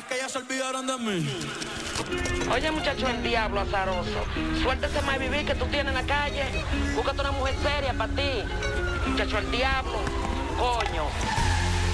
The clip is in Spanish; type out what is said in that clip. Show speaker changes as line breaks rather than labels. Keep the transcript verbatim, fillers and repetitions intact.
¿Será que ya se olvidaron de mí?
Oye, muchacho, el diablo azaroso. Suéltese más vivir que tú tienes en la calle. Búscate una mujer seria para ti. Muchacho, el diablo. Coño.